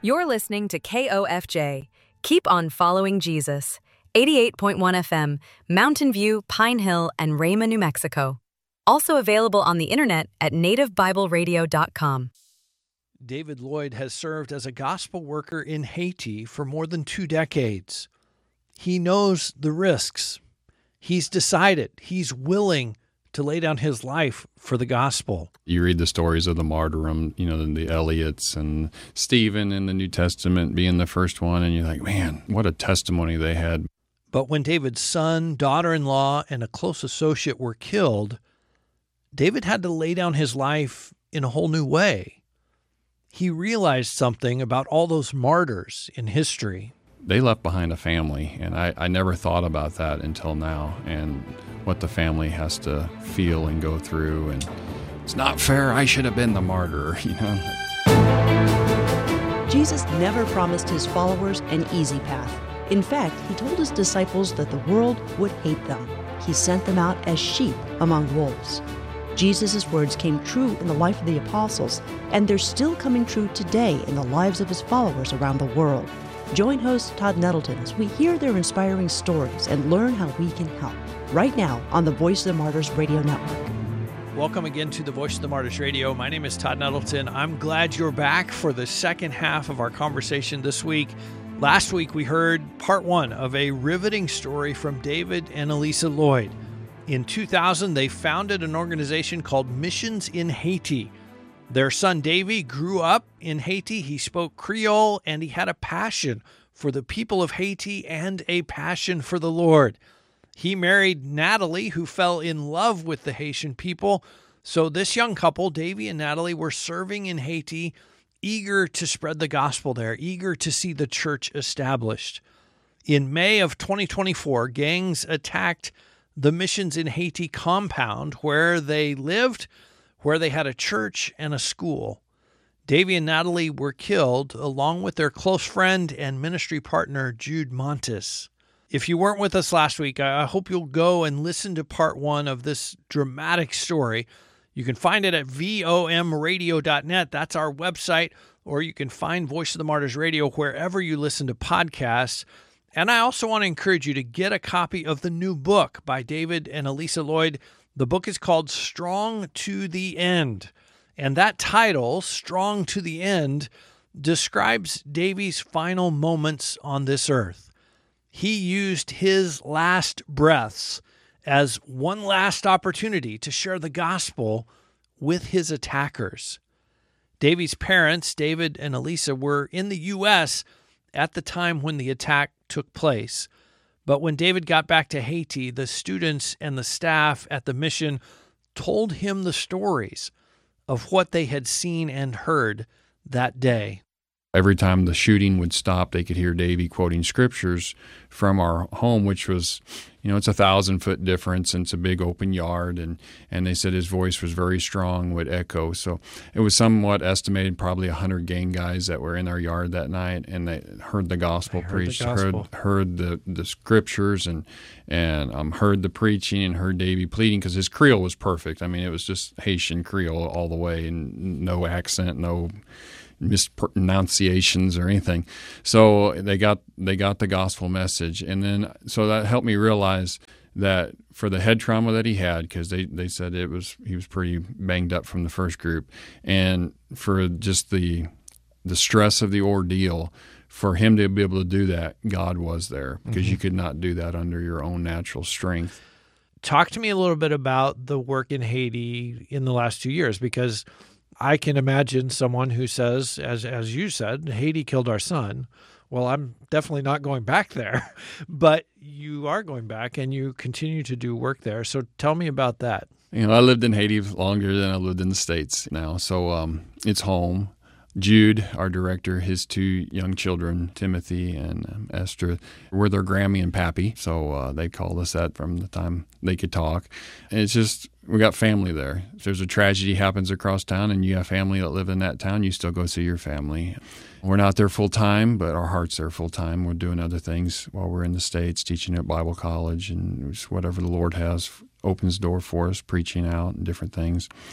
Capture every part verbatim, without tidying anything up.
You're listening to K O F J. Keep on following Jesus. eighty-eight point one F M, Mountain View, Pine Hill, and Rama, New Mexico. Also available on the internet at native bible radio dot com. David Lloyd has served as a gospel worker in Haiti for more than two decades. He knows the risks. He's decided, he's willing to lay down his life for the gospel. You read the stories of the martyrdom, you know, the Elliots and Stephen in the New Testament being the first one, and you're like, man, what a testimony they had. But when David's son, daughter-in-law, and a close associate were killed, David had to lay down his life in a whole new way. He realized something about all those martyrs in history. They left behind a family, and I, I never thought about that until now, and what the family has to feel and go through. And it's not fair, I should have been the martyr, you know. Jesus never promised his followers an easy path. In fact, he told his disciples that the world would hate them. He sent them out as sheep among wolves. Jesus' words came true in the life of the apostles, and they're still coming true today in the lives of his followers around the world. Join host Todd Nettleton as we hear their inspiring stories and learn how we can help. Right now on the Voice of the Martyrs Radio Network. Welcome again to the Voice of the Martyrs Radio. My name is Todd Nettleton. I'm glad you're back for the second half of our conversation this week. Last week we heard part one of a riveting story from David and Elisa Lloyd. In two thousand, they founded an organization called Missions in Haiti. Their son Davy grew up in Haiti. He spoke Creole, and he had a passion for the people of Haiti and a passion for the Lord. He married Natalie, who fell in love with the Haitian people. So this young couple, Davy and Natalie, were serving in Haiti, eager to spread the gospel there, eager to see the church established. In May of twenty twenty-four, gangs attacked the Missions in Haiti compound where they lived, where they had a church and a school. Davy and Natalie were killed, along with their close friend and ministry partner, Jude Montes. If you weren't with us last week, I hope you'll go and listen to part one of this dramatic story. You can find it at V O M radio dot net. That's our website. Or you can find Voice of the Martyrs Radio wherever you listen to podcasts. And I also want to encourage you to get a copy of the new book by David and Elisa Lloyd. The book is called Strong to the End. And that title, Strong to the End, describes Davy's final moments on this earth. He used his last breaths as one last opportunity to share the gospel with his attackers. Davy's parents, David and Elisa, were in the U S at the time when the attack took place. But when David got back to Haiti, the students and the staff at the mission told him the stories of what they had seen and heard that day. Every time the shooting would stop, they could hear Davy quoting scriptures from our home, which was, you know, it's a thousand-foot difference, and it's a big open yard, and, and they said his voice was very strong, would echo. So it was somewhat estimated probably one hundred gang guys that were in our yard that night, and they heard the gospel heard preached, the gospel. heard heard the, the scriptures, and and um, heard the preaching, and heard Davy pleading, because his Creole was perfect. I mean, it was just Haitian Creole all the way, and no accent, no mispronunciations or anything. So they got they got the gospel message, and then so that helped me realize that for the head trauma that he had, because they, they said it was he was pretty banged up from the first group, and for just the the stress of the ordeal, for him to be able to do that, God was there, because mm-hmm. you could not do that under your own natural strength. Talk to me a little bit about the work in Haiti in the last two years, because I can imagine someone who says, as as you said, Haiti killed our son. Well, I'm definitely not going back there, but you are going back and you continue to do work there. So tell me about that. You know, I lived in Haiti longer than I lived in the States now, so um, it's home. Jude, our director, his two young children, Timothy and um, Esther, were their Grammy and Pappy, so uh, they called us that from the time they could talk. And it's just, we got family there. If there's a tragedy happens across town and you have family that live in that town, you still go see your family. We're not there full-time, but our heart's there full-time. We're doing other things while we're in the States, teaching at Bible college, and whatever the Lord has opens the door for us, preaching out and different things.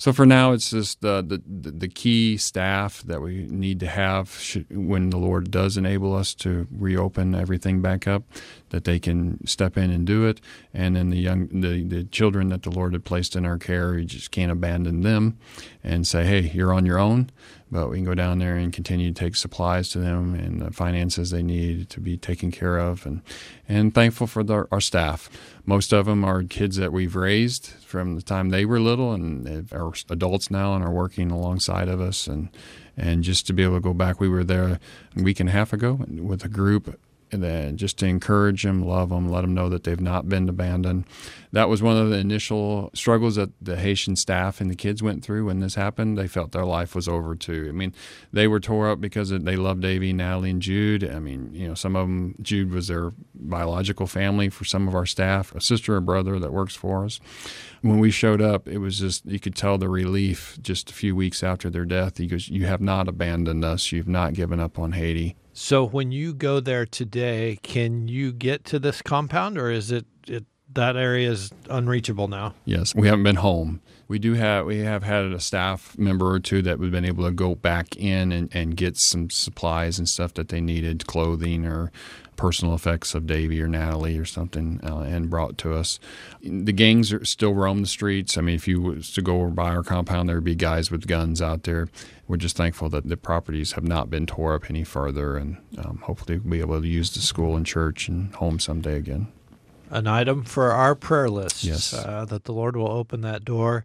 So for now, it's just uh, the, the the key staff that we need to have should, when the Lord does enable us to reopen everything back up, that they can step in and do it. And then the young the, the children that the Lord had placed in our care, you just can't abandon them and say, hey, you're on your own. But we can go down there and continue to take supplies to them and the finances they need to be taken care of. And, and thankful for the, our staff. Most of them are kids that we've raised from the time they were little and they are adults now and are working alongside of us. And, and just to be able to go back, we were there a week and a half ago with a group, and then just to encourage them, love them, let them know that they've not been abandoned. That was one of the initial struggles that the Haitian staff and the kids went through when this happened. They felt their life was over too. I mean, they were tore up because they loved Davy, Natalie, and Jude. I mean, you know, some of them, Jude was their biological family for some of our staff, a sister or brother that works for us. When we showed up, it was just, you could tell the relief just a few weeks after their death. He goes, you have not abandoned us. You've not given up on Haiti. So when you go there today, can you get to this compound, or is it, it that area is unreachable now? Yes, we haven't been home. We do have we have had a staff member or two that we've been able to go back in and, and get some supplies and stuff that they needed, clothing or personal effects of Davy or Natalie or something, uh, and brought to us. The gangs are still roam the streets. I mean, if you was to go by our compound, there would be guys with guns out there. We're just thankful that the properties have not been tore up any further, and um, hopefully we'll be able to use the school and church and home someday again. An item for our prayer list, yes. uh, that the Lord will open that door.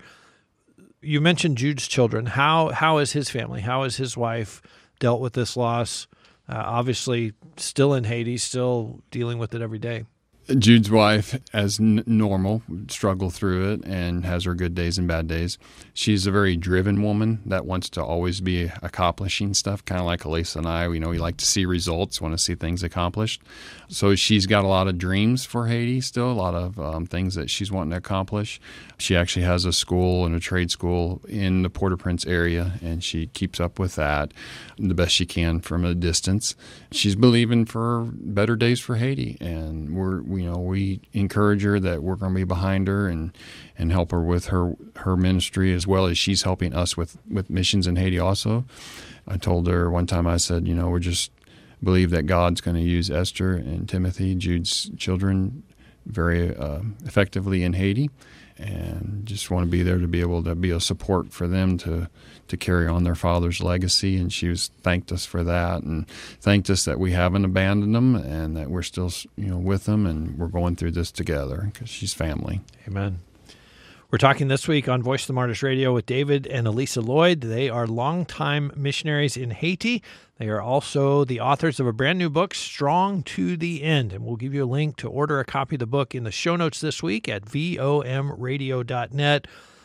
You mentioned Jude's children. How How is his family? How has his wife dealt with this loss? Uh, obviously, still in Haiti, still dealing with it every day. Jude's wife, as n- normal, struggle through it and has her good days and bad days. She's a very driven woman that wants to always be accomplishing stuff, kind of like Elisa and I. We know we like to see results, want to see things accomplished. So she's got a lot of dreams for Haiti still, a lot of um, things that she's wanting to accomplish. She actually has a school and a trade school in the Port-au-Prince area, and she keeps up with that the best she can from a distance. She's believing for better days for Haiti, and we're we You know, we encourage her that we're going to be behind her and, and help her with her, her ministry, as well as she's helping us with, with missions in Haiti also. I told her one time, I said, you know, we just believe that God's going to use Esther and Timothy, Jude's children, very uh, effectively in Haiti, and just want to be there to be able to be a support for them to to carry on their father's legacy. And she was thanked us for that, and thanked us that we haven't abandoned them and that we're still, you know, with them, and we're going through this together because she's family. Amen. We're talking this week on Voice of the Martyrs Radio with David and Elisa Lloyd. They are longtime missionaries in Haiti. They are also the authors of a brand new book, Strong to the End. And we'll give you a link to order a copy of the book in the show notes this week at V O M radio dot net.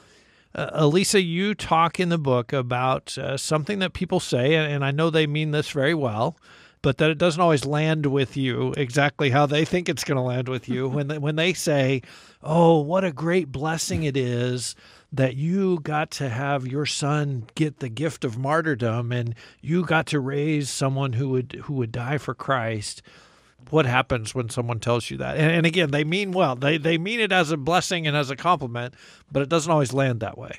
Uh, Elisa, you talk in the book about uh, something that people say, and, and I know they mean this very well, but that it doesn't always land with you exactly how they think it's going to land with you. When they, when they say, oh, what a great blessing it is that you got to have your son get the gift of martyrdom and you got to raise someone who would who would die for Christ. What happens when someone tells you that? And, and again, they mean well. They they mean it as a blessing and as a compliment, but it doesn't always land that way.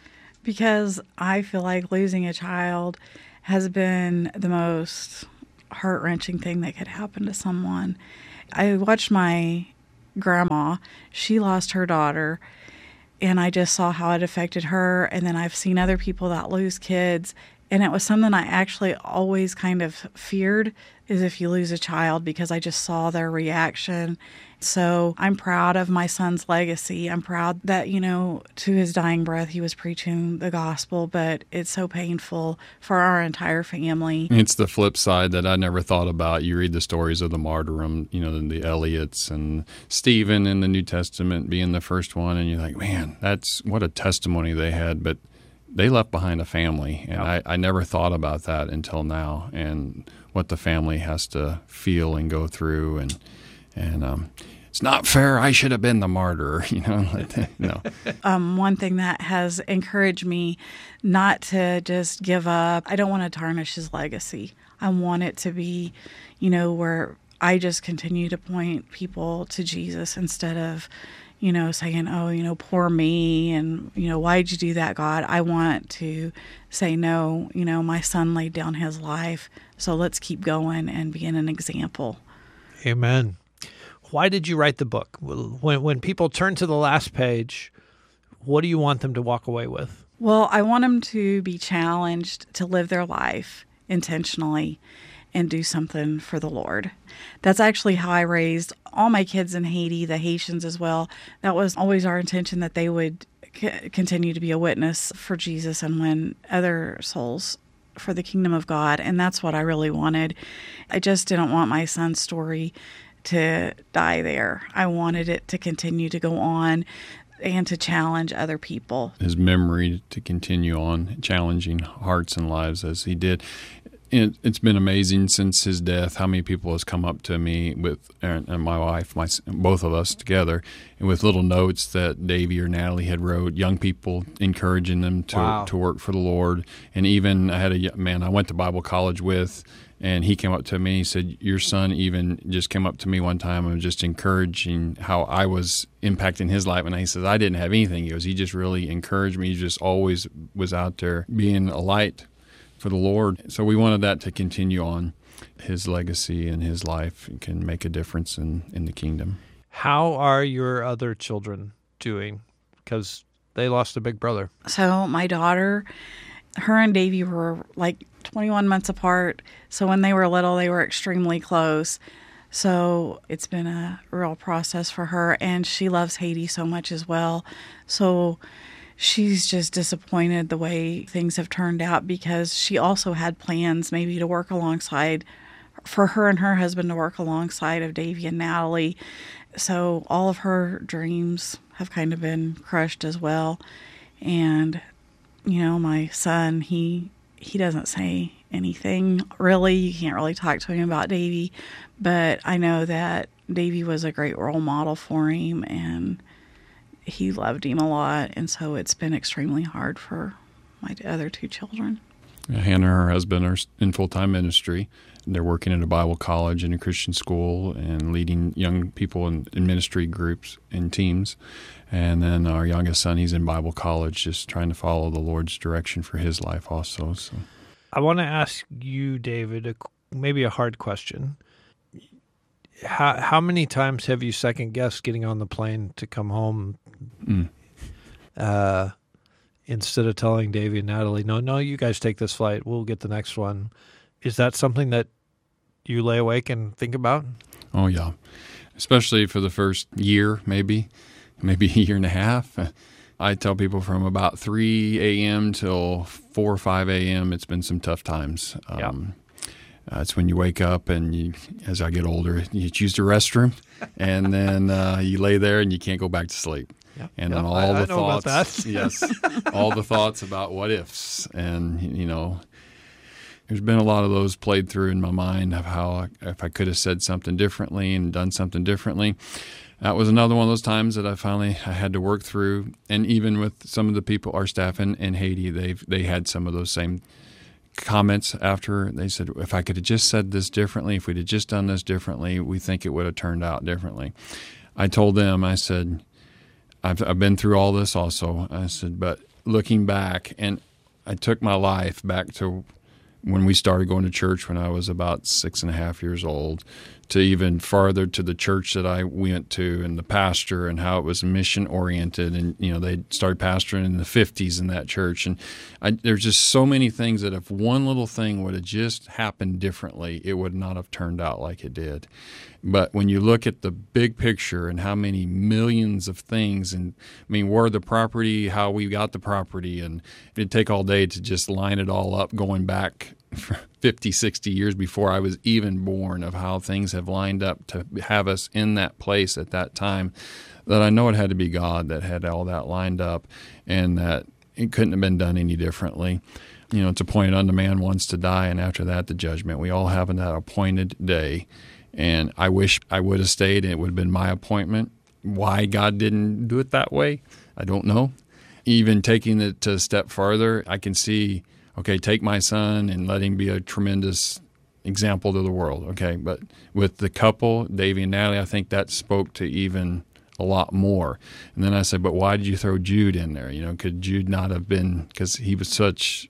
Because I feel like losing a child has been the most heart-wrenching thing that could happen to someone. I watched my grandma. She lost her daughter, and I just saw how it affected her. And then I've seen other people that lose kids, and it was something I actually always kind of feared, is if you lose a child, because I just saw their reaction. So I'm proud of my son's legacy. I'm proud that, you know, to his dying breath, he was preaching the gospel, but it's so painful for our entire family. It's the flip side that I never thought about. You read the stories of the martyrdom, you know, the Elliots and Stephen in the New Testament being the first one, and you're like, man, that's what a testimony they had. But they left behind a family, and I, I never thought about that until now, and what the family has to feel and go through, and and um, it's not fair. I should have been the martyr, you know. No. Um, one thing that has encouraged me not to just give up. I don't want to tarnish his legacy. I want it to be, you know, where I just continue to point people to Jesus instead of, you know, saying, oh, you know, poor me, and, you know, why'd you do that, God? I want to say, no, you know, my son laid down his life, so let's keep going and being an example. Amen. Why did you write the book? When when people turn to the last page, what do you want them to walk away with? Well, I want them to be challenged to live their life intentionally and do something for the Lord. That's actually how I raised all my kids in Haiti, the Haitians as well. That was always our intention, that they would c- continue to be a witness for Jesus and win other souls for the kingdom of God. And that's what I really wanted. I just didn't want my son's story to die there. I wanted it to continue to go on and to challenge other people. His memory to continue on challenging hearts and lives as he did. It, it's been amazing since his death how many people has come up to me with, and my wife, my both of us together, and with little notes that Davey or Natalie had wrote, young people encouraging them to Wow. to work for the Lord. And even I had a man I went to Bible college with, and he came up to me. He said, your son even just came up to me one time and was just encouraging how I was impacting his life. And he says, I didn't have anything. He goes, he just really encouraged me. He just always was out there being a light for the Lord. So we wanted that to continue on. His legacy and his life can make a difference in, in the kingdom. How are your other children doing? Because they lost a big brother. So my daughter, her and Davey were like twenty-one months apart. So when they were little, they were extremely close. So it's been a real process for her. And she loves Haiti so much as well. So she's just disappointed the way things have turned out, because she also had plans maybe to work alongside, for her and her husband to work alongside of Davey and Natalie. So all of her dreams have kind of been crushed as well. And, you know, my son, he he doesn't say anything really. You can't really talk to him about Davey, but I know that Davey was a great role model for him, and he loved him a lot, and so it's been extremely hard for my other two children. Hannah and her husband are in full-time ministry. They're working at a Bible college and a Christian school and leading young people in, in ministry groups and teams. And then our youngest son, he's in Bible college, just trying to follow the Lord's direction for his life also. So, I want to ask you, David, a, maybe a hard question. How how many times have you second-guessed getting on the plane to come home mm. uh, instead of telling Davey and Natalie, no, no, you guys take this flight, we'll get the next one? Is that something that you lay awake and think about? Oh, yeah. Especially for the first year, maybe, maybe a year and a half. I tell people from about three a.m. till four or five a.m., it's been some tough times. Um, yeah. Uh, it's when you wake up and you, as I get older, you use the restroom, and then uh, you lay there and you can't go back to sleep. Yep. And yep. then all I, the I know thoughts, about that. yes, all the thoughts about what ifs, and you know, there's been a lot of those played through in my mind of how if I could have said something differently and done something differently. That was another one of those times that I finally I had to work through, and even with some of the people, our staff in, in Haiti, they've they had some of those same comments after. They said, if I could have just said this differently, if we'd have just done this differently, we think it would have turned out differently. I told them, I said, I've, I've been through all this also. I said, but looking back, and I took my life back to when we started going to church when I was about six and a half years old, to even farther to the church that I went to and the pastor and how it was mission oriented. And, you know, they started pastoring in the fifties in that church. And I, there's just so many things that if one little thing would have just happened differently, it would not have turned out like it did. But when you look at the big picture and how many millions of things, and I mean, where the property, how we got the property, and it'd take all day to just line it all up going back fifty, sixty years before I was even born, of how things have lined up to have us in that place at that time, that I know it had to be God that had all that lined up, and that it couldn't have been done any differently. You know, it's appointed unto man once to die, and after that, the judgment. We all have that appointed day, and I wish I would have stayed, and it would have been my appointment. Why God didn't do it that way, I don't know. Even taking it to a step farther, I can see, okay, take my son and let him be a tremendous example to the world. Okay, but with the couple, Davey and Natalie, I think that spoke to even a lot more. And then I said, but why did you throw Jude in there? You know, could Jude not have been, because he was such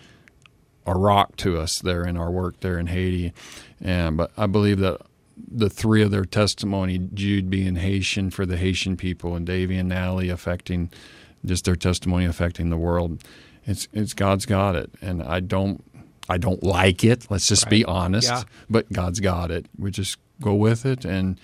a rock to us there in our work there in Haiti. And but I believe that the three of their testimony, Jude being Haitian for the Haitian people, and Davy and Natalie affecting just their testimony affecting the world, it's it's God's got it. And I don't I don't like it. Let's just right. be honest. Yeah. But God's got it. We just go with it. And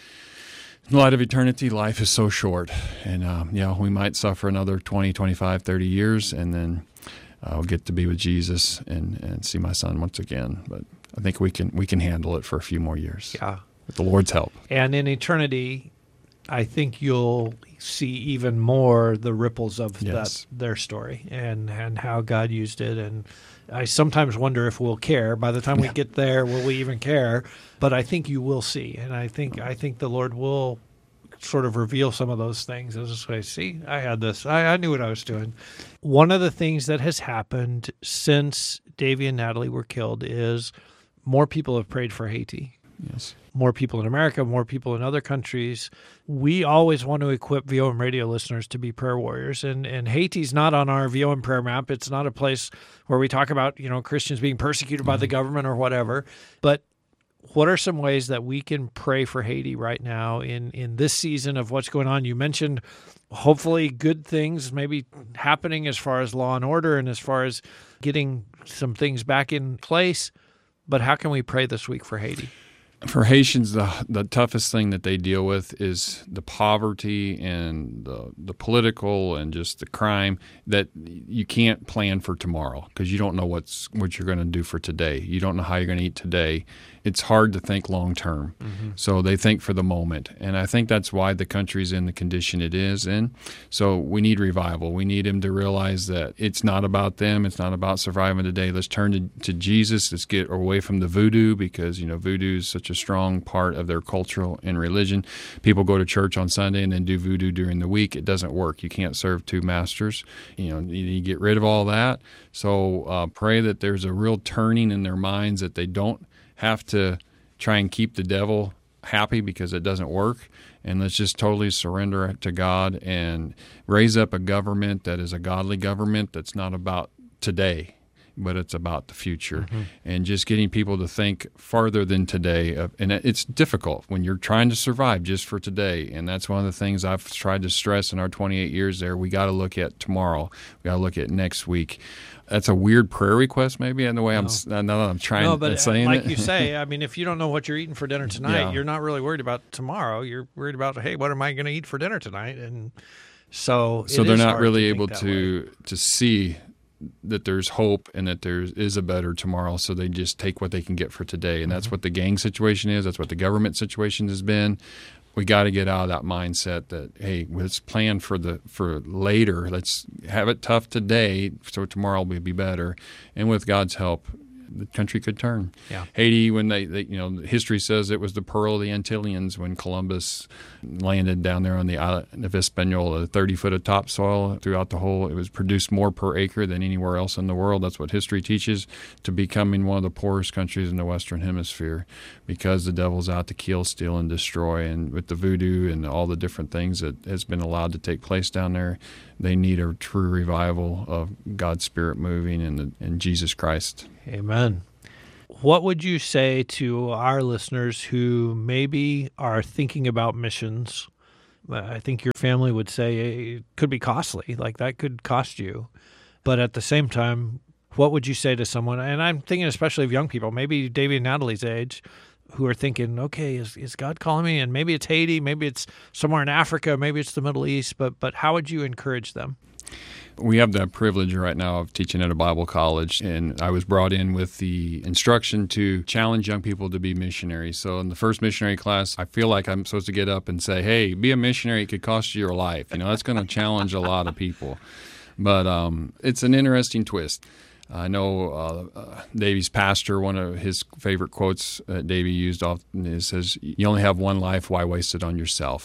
in light of eternity, life is so short. And, um, yeah, we might suffer another twenty, twenty-five, thirty years, and then I'll get to be with Jesus and, and see my son once again. But I think we can we can handle it for a few more years. Yeah. With the Lord's help. And in eternity, I think you'll see even more the ripples of yes. that their story and, and how God used it. And I sometimes wonder if we'll care. By the time we yeah. get there, will we even care? But I think you will see. And I think I think the Lord will sort of reveal some of those things. As this way, see, I had this. I, I knew what I was doing. One of the things that has happened since Davy and Natalie were killed is more people have prayed for Haiti. Yes. More people in America, more people in other countries. We always want to equip V O M radio listeners to be prayer warriors. And, and Haiti's not on our V O M prayer map. It's not a place where we talk about, you know, Christians being persecuted by the government or whatever. But what are some ways that we can pray for Haiti right now in, in this season of what's going on? You mentioned hopefully good things maybe happening as far as law and order and as far as getting some things back in place. But how can we pray this week for Haiti? For Haitians, the the toughest thing that they deal with is the poverty and the, the political and just the crime that you can't plan for tomorrow because you don't know what's what you're going to do for today. You don't know how you're going to eat today. It's hard to think long term. Mm-hmm. So they think for the moment. And I think that's why the country's in the condition it is in. So we need revival. We need them to realize that it's not about them. It's not about surviving today. Let's turn to, to Jesus. Let's get away from the voodoo because, you know, voodoo is such a strong part of their culture and religion. People go to church on Sunday and then do voodoo during the week. It doesn't work. You can't serve two masters. You know, you, you get rid of all that. So uh, pray that there's a real turning in their minds that they don't have to try and keep the devil happy because it doesn't work. And let's just totally surrender to God and raise up a government that is a godly government that's not about today, but it's about the future. Mm-hmm. And just getting people to think farther than today. And it's difficult when you're trying to survive just for today. And that's one of the things I've tried to stress in our twenty-eight years there. We got to look at tomorrow. We got to look at next week. That's a weird prayer request, maybe, in the way no. I'm. Now that I'm trying no, but saying like it. you say, I mean, if you don't know what you're eating for dinner tonight, yeah. you're not really worried about tomorrow. You're worried about, hey, what am I going to eat for dinner tonight? And so, so it they're is not hard really to able think that to way. to see that there's hope and that there is a better tomorrow. So they just take what they can get for today, and mm-hmm. that's what the gang situation is. That's what the government situation has been. We got to get out of that mindset that, hey, let's plan for the for later. Let's have it tough today so tomorrow will be better. And with God's help, the country could turn. Yeah. Haiti, when they, they, you know, history says it was the pearl of the Antillians when Columbus landed down there on the island of Hispaniola, thirty foot of topsoil throughout the whole. It was produced more per acre than anywhere else in the world. That's what history teaches, to becoming one of the poorest countries in the Western Hemisphere because the devil's out to kill, steal, and destroy. And with the voodoo and all the different things that has been allowed to take place down there, they need a true revival of God's Spirit moving and, the, and Jesus Christ. Amen. What would you say to our listeners who maybe are thinking about missions? I think your family would say it could be costly, like that could cost you. But at the same time, what would you say to someone, and I'm thinking especially of young people, maybe Davy and Natalie's age, who are thinking, okay, is, is God calling me? And maybe it's Haiti, maybe it's somewhere in Africa, maybe it's the Middle East, but but how would you encourage them? We have the privilege right now of teaching at a Bible college, and I was brought in with the instruction to challenge young people to be missionaries. So in the first missionary class, I feel like I'm supposed to get up and say, hey, be a missionary. It could cost you your life. You know, that's going to challenge a lot of people. But um, it's an interesting twist. I know uh, uh, Davy's pastor, one of his favorite quotes that Davy used often is, says, you only have one life, why waste it on yourself?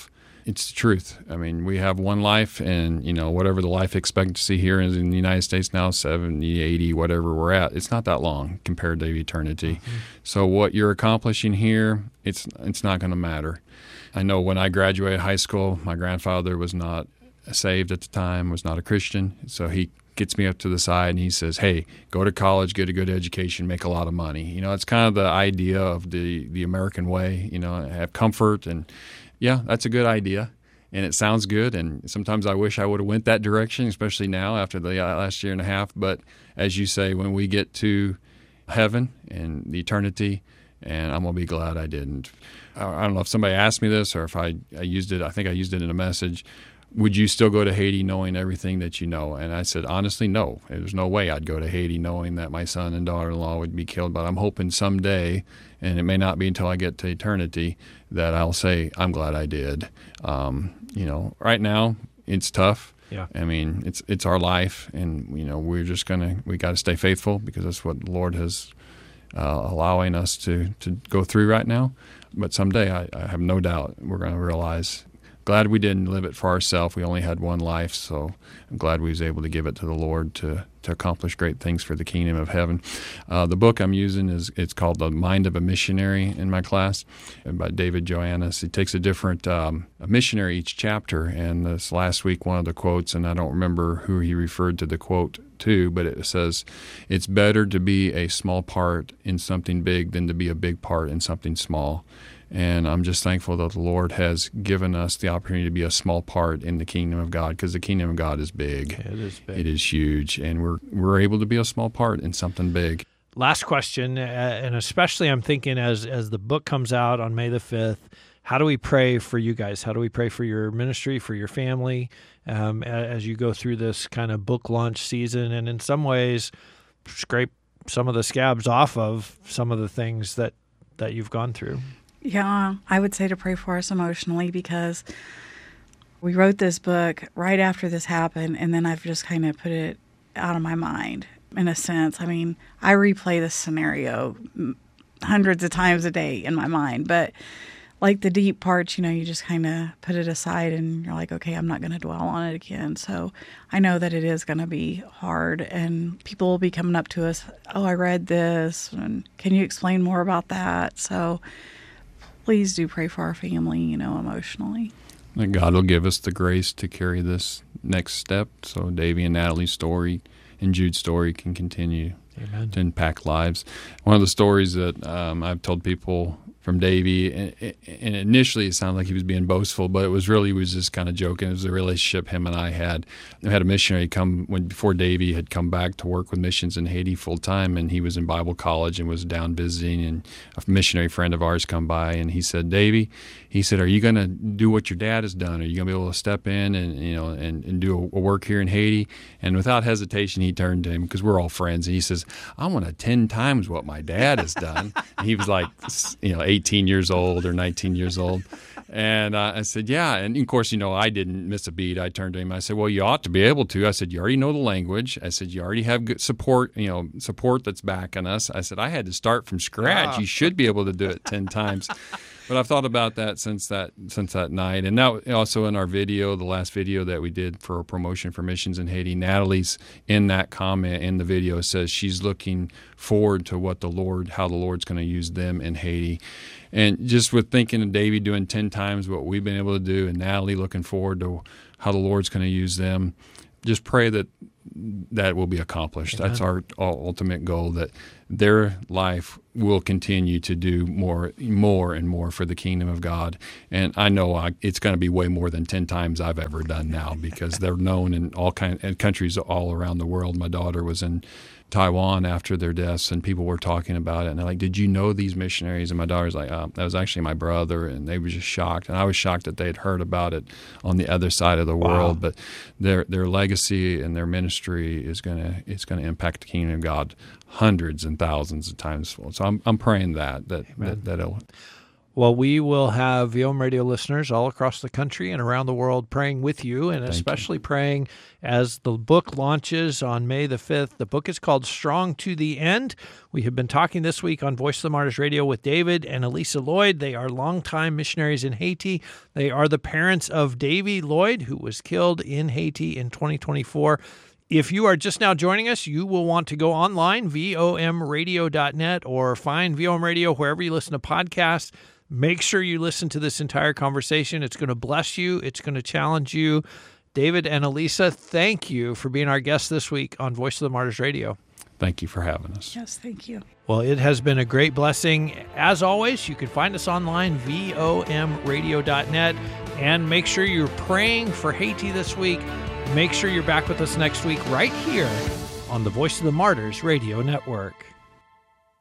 it's the truth. I mean, we have one life, and, you know, whatever the life expectancy here is in the United States now, seventy, eighty, whatever we're at, it's not that long compared to eternity. Mm-hmm. So what you're accomplishing here, it's it's not going to matter. I know when I graduated high school, my grandfather was not saved at the time, was not a Christian, so he gets me up to the side and he says, hey, go to college, get a good education, make a lot of money. You know, it's kind of the idea of the, the American way, you know, have comfort. And yeah, that's a good idea. And it sounds good. And sometimes I wish I would have went that direction, especially now after the last year and a half. But as you say, when we get to heaven and the eternity, and I'm going to be glad I didn't. I don't know if somebody asked me this or if I, I used it. I think I used it in a message. Would you still go to Haiti knowing everything that you know? And I said, honestly, no. There's no way I'd go to Haiti knowing that my son and daughter-in-law would be killed. But I'm hoping someday, and it may not be until I get to eternity, that I'll say, I'm glad I did. Um, you know, right now, it's tough. Yeah. I mean, it's it's our life, and, you know, we're just going to, we got to stay faithful because that's what the Lord has uh, allowing us to, to go through right now. But someday, I, I have no doubt, we're going to realize, glad we didn't live it for ourselves. We only had one life, so I'm glad we was able to give it to the Lord to, to accomplish great things for the kingdom of heaven. Uh, the book I'm using is it's called The Mind of a Missionary in my class by David Joannis. He takes a different um, a missionary each chapter, and this last week one of the quotes, and I don't remember who he referred to the quote to, but it says, it's better to be a small part in something big than to be a big part in something small. And I'm just thankful that the Lord has given us the opportunity to be a small part in the kingdom of God, because the kingdom of God is big. Yeah, it is big. It is huge, and we're we're able to be a small part in something big. Last question, uh, and especially I'm thinking as as the book comes out on May the fifth, how do we pray for you guys? How do we pray for your ministry, for your family, um, as you go through this kind of book launch season, and in some ways scrape some of the scabs off of some of the things that, that you've gone through? Yeah, I would say to pray for us emotionally, because we wrote this book right after this happened, and then I've just kind of put it out of my mind in a sense. I mean, I replay this scenario hundreds of times a day in my mind, but like the deep parts, you know, you just kind of put it aside and you're like, okay, I'm not going to dwell on it again. So I know that it is going to be hard, and people will be coming up to us, oh, I read this, and can you explain more about that? So please do pray for our family, you know, emotionally. And God will give us the grace to carry this next step so Davy and Natalie's story and Jude's story can continue Amen. To impact lives. One of the stories that um, I've told people from Davy, and, and initially it sounded like he was being boastful, but it was really, he was just kind of joking. It was a relationship him and I had. We had a missionary come, when before Davy had come back to work with missions in Haiti full time, and he was in Bible college and was down visiting, and a missionary friend of ours come by, and he said, Davy, he said, are you going to do what your dad has done? Are you going to be able to step in and, you know, and, and do a, a work here in Haiti? And without hesitation, he turned to him, because we're all friends, and he says, I want to ten times what my dad has done. And he was like, you know, eighteen years old or nineteen years old. And uh, I said, yeah. And of course, you know, I didn't miss a beat. I turned to him. I said, well, you ought to be able to. I said, you already know the language. I said, you already have good support, you know, support that's backing us. I said, I had to start from scratch. Wow. You should be able to do it ten times. But I've thought about that since that since that night. And now also in our video, the last video that we did for a promotion for missions in Haiti, Natalie's in that comment in the video says she's looking forward to what the Lord, how the Lord's going to use them in Haiti. And just with thinking of Davey doing ten times what we've been able to do, and Natalie looking forward to how the Lord's going to use them, just pray that that will be accomplished. Amen. That's our ultimate goal, that their life will continue to do more more and more for the kingdom of God. And I know I, it's going to be way more than ten times I've ever done now, because they're known in all kind in countries all around the world. My daughter was in Taiwan after their deaths, and people were talking about it, and they're like, did you know these missionaries? And my daughter's like, oh, that was actually my brother, and they were just shocked. And I was shocked that they had heard about it on the other side of the wow. world. But their their legacy and their ministry is gonna it's gonna impact the kingdom of God hundreds and thousands of times. So I'm I'm praying that that, that that'll. Well, we will have V O M Radio listeners all across the country and around the world praying with you, and Thank especially you. praying as the book launches on May the fifth. The book is called Strong to the End. We have been talking this week on Voice of the Martyrs Radio with David and Elisa Lloyd. They are longtime missionaries in Haiti. They are the parents of Davy Lloyd, who was killed in Haiti in twenty twenty-four. If you are just now joining us, you will want to go online, V O M radio dot net, or find V O M Radio wherever you listen to podcasts. Make sure you listen to this entire conversation. It's going to bless you. It's going to challenge you. David and Elisa, thank you for being our guests this week on Voice of the Martyrs Radio. Thank you for having us. Yes, thank you. Well, it has been a great blessing. As always, you can find us online, V O M radio dot net, and make sure you're praying for Haiti this week. Make sure you're back with us next week right here on the Voice of the Martyrs Radio Network.